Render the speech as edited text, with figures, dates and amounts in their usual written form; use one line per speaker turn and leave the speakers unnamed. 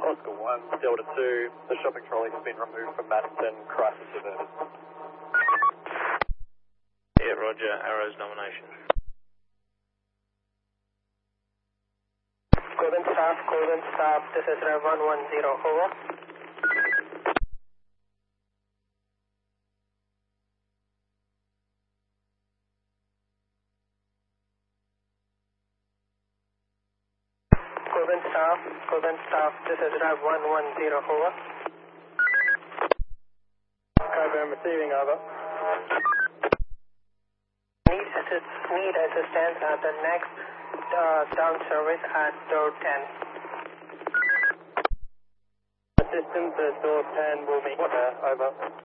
Oscar 1, Delta 2, the shopping trolley has been removed from Madison, crisis averted.
Yeah, roger, Arrow's nomination.
Corbin staff, this is Rev 110, over. Corbin staff, this is Rev 110, over.
Coburn receiving, over.
Need assistance at the next down service at door 10.
Assistance at door 10 will be over.